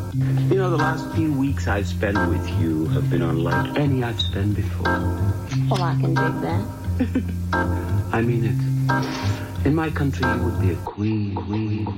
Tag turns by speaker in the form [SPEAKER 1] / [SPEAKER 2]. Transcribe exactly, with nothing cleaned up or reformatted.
[SPEAKER 1] You know, the last few weeks I've spent with you have been unlike any I've spent before.
[SPEAKER 2] Well, I can dig that.
[SPEAKER 1] I mean it. In my country, you would be a queen, queen.